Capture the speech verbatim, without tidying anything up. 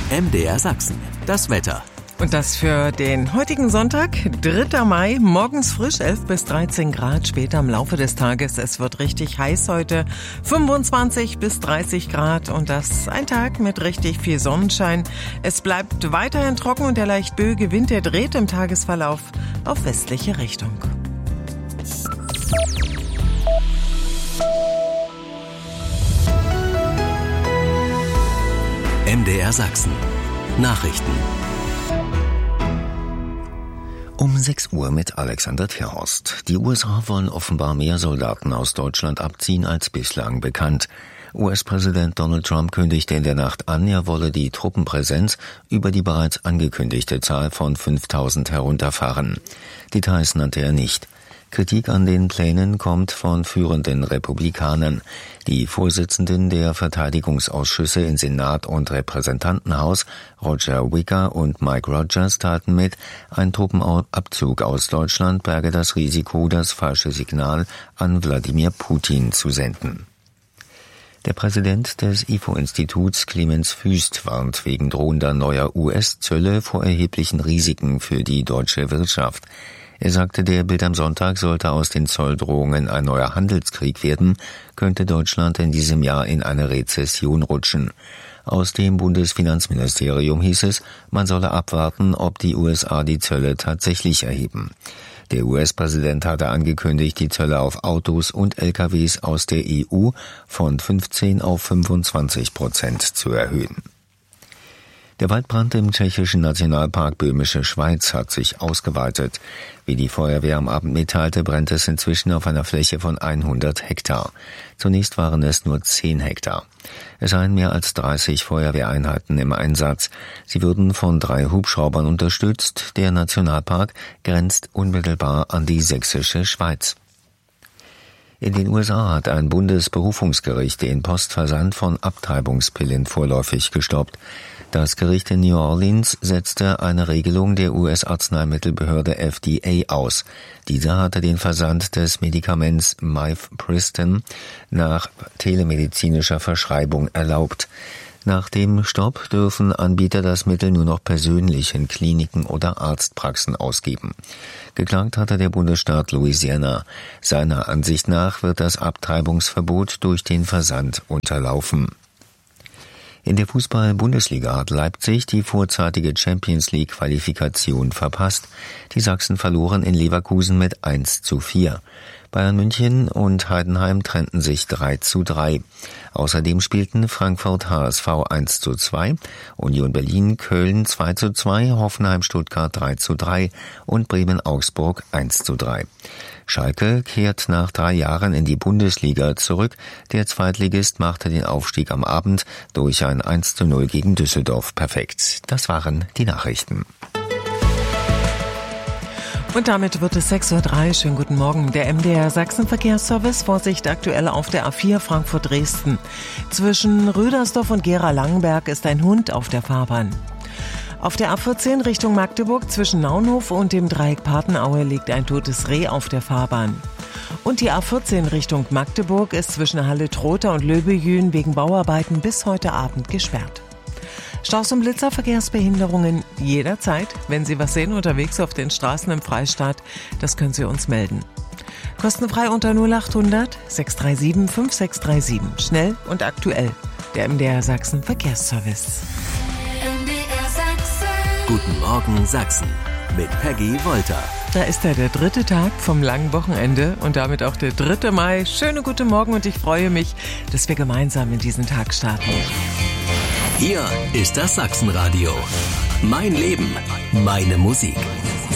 M D R Sachsen, das Wetter. Und das für den heutigen Sonntag, dritter Mai, morgens frisch elf bis dreizehn Grad, später im Laufe des Tages. Es wird richtig heiß heute, fünfundzwanzig bis dreißig Grad und das ein Tag mit richtig viel Sonnenschein. Es bleibt weiterhin trocken und der leicht böige Wind, der dreht im Tagesverlauf auf westliche Richtung. M D R Sachsen. Nachrichten. Um sechs Uhr mit Alexander Tierhorst. Die U S A wollen offenbar mehr Soldaten aus Deutschland abziehen als bislang bekannt. U S-Präsident Donald Trump kündigte in der Nacht an, er wolle die Truppenpräsenz über die bereits angekündigte Zahl von fünftausend herunterfahren. Details nannte er nicht. Kritik an den Plänen kommt von führenden Republikanern. Die Vorsitzenden der Verteidigungsausschüsse in Senat und Repräsentantenhaus, Roger Wicker und Mike Rogers, taten mit, ein Truppenabzug aus Deutschland berge das Risiko, das falsche Signal an Wladimir Putin zu senden. Der Präsident des I F O-Instituts, Clemens Fuest, warnt wegen drohender neuer U S-Zölle vor erheblichen Risiken für die deutsche Wirtschaft. Er sagte, der Bild am Sonntag, sollte aus den Zolldrohungen ein neuer Handelskrieg werden, könnte Deutschland in diesem Jahr in eine Rezession rutschen. Aus dem Bundesfinanzministerium hieß es, man solle abwarten, ob die U S A die Zölle tatsächlich erheben. Der U S-Präsident hatte angekündigt, die Zölle auf Autos und L K Ws aus der E U von fünfzehn auf fünfundzwanzig Prozent zu erhöhen. Der Waldbrand im tschechischen Nationalpark Böhmische Schweiz hat sich ausgeweitet. Wie die Feuerwehr am Abend mitteilte, brennt es inzwischen auf einer Fläche von hundert Hektar. Zunächst waren es nur zehn Hektar. Es seien mehr als dreißig Feuerwehreinheiten im Einsatz. Sie würden von drei Hubschraubern unterstützt. Der Nationalpark grenzt unmittelbar an die sächsische Schweiz. In den U S A hat ein Bundesberufungsgericht den Postversand von Abtreibungspillen vorläufig gestoppt. Das Gericht in New Orleans setzte eine Regelung der U S-Arzneimittelbehörde F D A aus. Dieser hatte den Versand des Medikaments Mifepriston nach telemedizinischer Verschreibung erlaubt. Nach dem Stopp dürfen Anbieter das Mittel nur noch persönlich in Kliniken oder Arztpraxen ausgeben. Geklagt hatte der Bundesstaat Louisiana. Seiner Ansicht nach wird das Abtreibungsverbot durch den Versand unterlaufen. In der Fußball-Bundesliga hat Leipzig die vorzeitige Champions-League-Qualifikation verpasst. Die Sachsen verloren in Leverkusen mit eins zu vier. Bayern München und Heidenheim trennten sich drei zu drei. Außerdem spielten Frankfurt H S V eins zu zwei, Union Berlin Köln zwei zu zwei, Hoffenheim Stuttgart drei zu drei und Bremen Augsburg eins zu drei. Schalke kehrt nach drei Jahren in die Bundesliga zurück. Der Zweitligist machte den Aufstieg am Abend durch ein eins zu null gegen Düsseldorf perfekt. Das waren die Nachrichten. Und damit wird es sechs Uhr drei. Schönen guten Morgen. Der M D R Sachsen-Verkehrsservice. Vorsicht aktuell auf der A vier Frankfurt-Dresden. Zwischen Rödersdorf und Gera-Langenberg ist ein Hund auf der Fahrbahn. Auf der A vierzehn Richtung Magdeburg zwischen Naunhof und dem Dreieck Patenaue liegt ein totes Reh auf der Fahrbahn. Und die A vierzehn Richtung Magdeburg ist zwischen Halle-Trotha und Löbejün wegen Bauarbeiten bis heute Abend gesperrt. Staus und Blitzer, Verkehrsbehinderungen jederzeit. Wenn Sie was sehen unterwegs auf den Straßen im Freistaat, das können Sie uns melden. Kostenfrei unter null acht hundert sechs drei sieben fünf sechs drei sieben. Schnell und aktuell. Der M D R Sachsen Verkehrsservice. M D R Sachsen. Guten Morgen Sachsen mit Peggy Wolter. Da ist er, der dritte Tag vom langen Wochenende und damit auch der dritte Mai. Schönen guten Morgen und ich freue mich, dass wir gemeinsam in diesen Tag starten. Hier ist das Sachsenradio. Mein Leben, meine Musik.